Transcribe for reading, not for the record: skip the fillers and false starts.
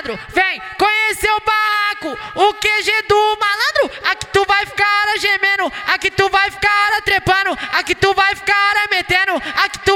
malandro, vem conhecer o barraco, o QG do malandro. Aqui tu vai ficar gemendo, aqui tu vai ficar trepando, aqui tu vai ficar metendo, aqui tu